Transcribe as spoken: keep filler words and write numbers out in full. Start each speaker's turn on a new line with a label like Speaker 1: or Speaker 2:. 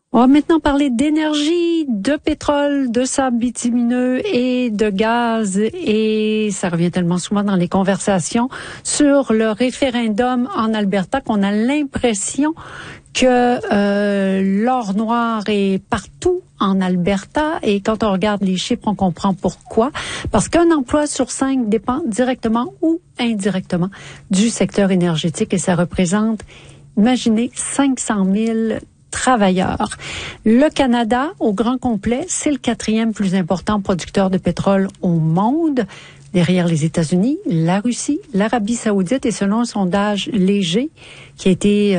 Speaker 1: On va maintenant parler d'énergie, de pétrole, de sable bitumineux et de gaz. Et ça revient tellement souvent dans les conversations sur le référendum en Alberta qu'on a l'impression que euh, l'or noir est partout en Alberta. Et quand on regarde les chiffres, on comprend pourquoi. Parce qu'un emploi sur cinq dépend directement ou indirectement du secteur énergétique et ça représente, imaginez, cinq cent mille travailleurs. Le Canada, au grand complet, c'est le quatrième plus important producteur de pétrole au monde, derrière les États-Unis, la Russie, l'Arabie saoudite et selon un sondage léger qui a été